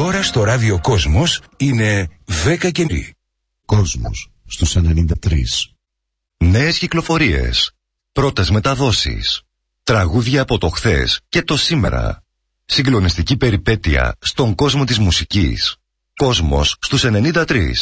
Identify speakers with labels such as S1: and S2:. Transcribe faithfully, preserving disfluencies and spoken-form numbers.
S1: ώρα στο ράδιο Κόσμος είναι δέκα και μισή.
S2: Κόσμος στους ενενήντα τρία.
S3: Νέες κυκλοφορίες, πρώτες μεταδόσεις, τραγούδια από το χθες και το σήμερα. Συγκλονιστική περιπέτεια στον κόσμο της μουσικής. Κόσμος στους ενενήντα τρία.